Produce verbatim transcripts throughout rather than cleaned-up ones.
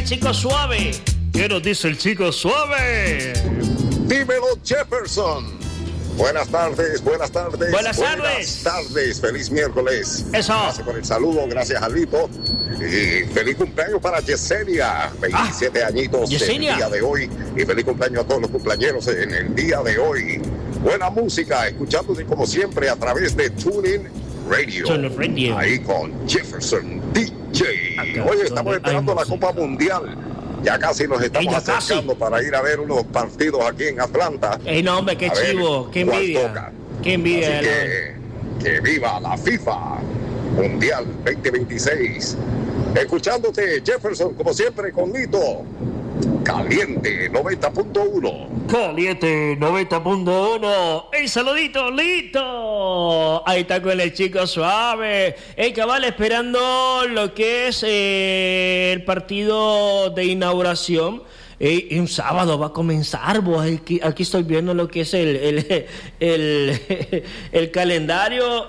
chico suave. ¿Qué nos dice el chico suave? Dímelo, Jefferson. Buenas tardes, buenas tardes. Buenas tardes. Buenas tardes, feliz miércoles. Eso. Gracias por el saludo, gracias a Lito. Y feliz cumpleaños para Yesenia, veintisiete ah, añitos Yesenia. el día de hoy. Y feliz cumpleaños a todos los cumpleañeros en el día de hoy. Buena música, escuchándote como siempre a través de TuneIn Radio. TuneIn Radio. Ahí con Jefferson D J. Hoy estamos esperando la Copa Mundial. Ya casi nos estamos Ey, acercando casi. para ir a ver unos partidos aquí en Atlanta. Ey, no, hombre, qué chivo, qué envidia. Qué envidia. Así que, que viva la FIFA Mundial veinte veintiséis. Escuchándote, Jefferson, como siempre, con Lito. Caliente noventa punto uno. Caliente noventa punto uno. ¡Ey, saludito, Lito! Ahí está con el chico suave. ¡Ey, cabal! Esperando lo que es eh, el partido de inauguración. Ey, un sábado va a comenzar, vos. Aquí, aquí estoy viendo lo que es el, el, el, el calendario.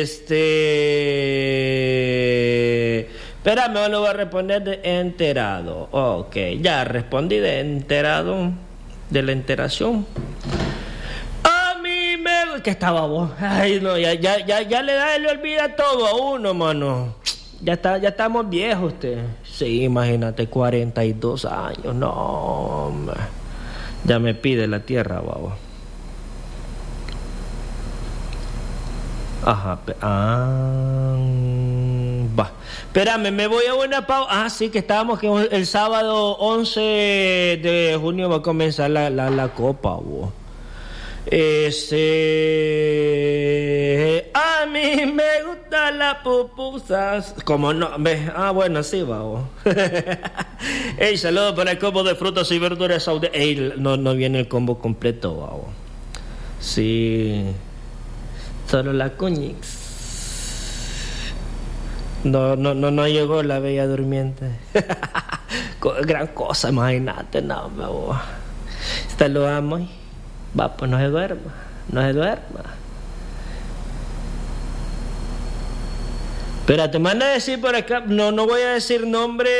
Este... Espérame, lo voy a responder de enterado. Ok, ya respondí de enterado. De la enteración. A mí me... ¿Qué estaba vos? Ay, no, ya, ya, ya, ya le da, le olvida todo a uno, mano. Ya está, ya estamos viejos, usted. Sí, imagínate, cuarenta y dos años. No, hombre. Ya me pide la tierra, babo. Ajá, pe- ah, va. Espérame, me voy a una pausa. Ah, sí, que estábamos que el sábado once de junio va a comenzar la, la, la copa, bo. Ese... A mí me gustan las pupusas. Como no, ve, ah, bueno, sí, babo. Ey, saludos para el combo de frutas y verduras saudí. Ey, no, no viene el combo completo, babo. Sí. Solo la coñix. No, no, no, no llegó la bella durmiente. Gran cosa, imagínate, no, me voy. Saludamos. Va, pues no se duerma, no se duerma. Espérate, manda a decir por acá, no, no voy a decir nombre.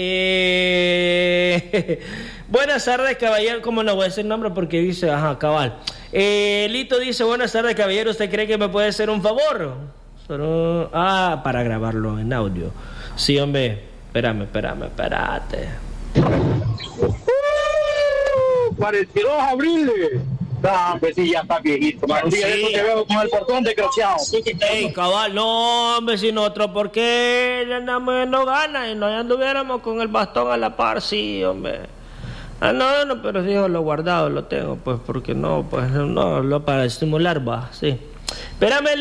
Eh... Buenas tardes, caballero. ¿Cómo no voy a decir nombre? Porque dice, ajá, cabal. Eh, Lito dice, buenas tardes, caballero. ¿Usted cree que me puede hacer un favor? Solo... Ah, para grabarlo en audio. Sí, hombre. Espérame, espérame, espérate. Uh, cuarenta y dos abril. No, hombre, sí, ya está viejito. No, Un día sí. de eso te veo con el portón desgraciado. Ey, cabal, no, hombre, si nosotros, ¿por qué andamos no gana y no anduviéramos con el bastón a la par? Sí, hombre. Ah, no, no, pero sí, lo guardado, lo tengo, pues, porque no, pues, no, lo para estimular, va, sí. Espérame,